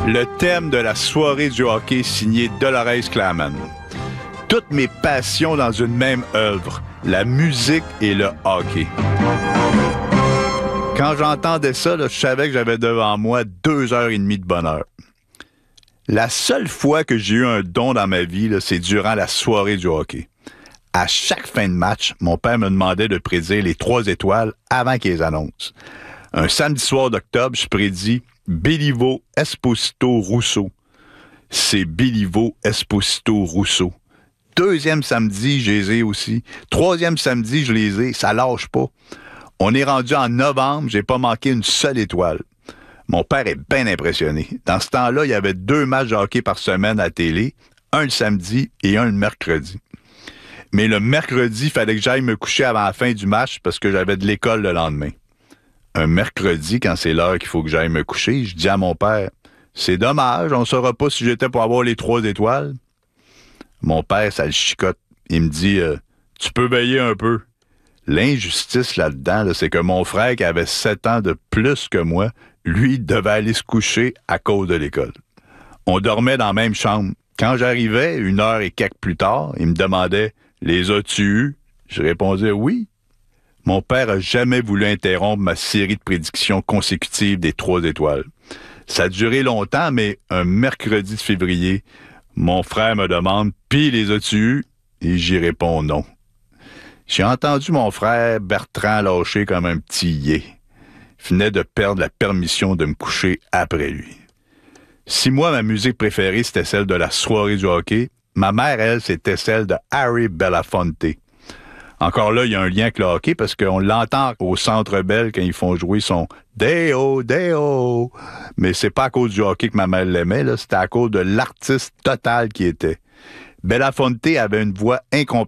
Le thème de la soirée du hockey signé Dolores Claman. Toutes mes passions dans une même œuvre, la musique et le hockey. Quand j'entendais ça, là, je savais que j'avais devant moi 2h30 de bonheur. La seule fois que j'ai eu un don dans ma vie, là, c'est durant la soirée du hockey. À chaque fin de match, mon père me demandait de prédire les 3 étoiles avant qu'ils les annoncent. Un samedi soir d'octobre, je prédis Béliveau, Esposito, Rousseau. C'est Béliveau, Esposito, Rousseau. 2e samedi, je les ai aussi. 3e samedi, je les ai. Ça lâche pas. On est rendu en novembre, j'ai pas manqué une seule étoile. Mon père est bien impressionné. Dans ce temps-là, il y avait 2 matchs de hockey par semaine à la télé, un le samedi et un le mercredi. Mais le mercredi, il fallait que j'aille me coucher avant la fin du match parce que j'avais de l'école le lendemain. Un mercredi, quand c'est l'heure qu'il faut que j'aille me coucher, je dis à mon père, « C'est dommage, on ne saura pas si j'étais pour avoir les 3 étoiles. » Mon père, ça le chicote. Il me dit, « Tu peux veiller un peu. » L'injustice là-dedans, là, c'est que mon frère, qui avait 7 ans de plus que moi, lui, devait aller se coucher à cause de l'école. On dormait dans la même chambre. Quand j'arrivais, 1 heure et quelques plus tard, il me demandait « Les as-tu eus? » Je répondais « Oui. » Mon père a jamais voulu interrompre ma série de prédictions consécutives des 3 étoiles. Ça a duré longtemps, mais un mercredi de février, mon frère me demande « Pis les as-tu eus? » Et j'y réponds « Non. » J'ai entendu mon frère Bertrand lâcher comme un petit yé. Il venait de perdre la permission de me coucher après lui. Si moi, ma musique préférée, c'était celle de la soirée du hockey, ma mère, elle, c'était celle de Harry Belafonte. Encore là, il y a un lien avec le hockey parce qu'on l'entend au Centre Bell quand ils font jouer son « Deo, Deo ». Mais c'est pas à cause du hockey que ma mère l'aimait, là, c'était à cause de l'artiste total qui était. Belafonte avait une voix incomparable.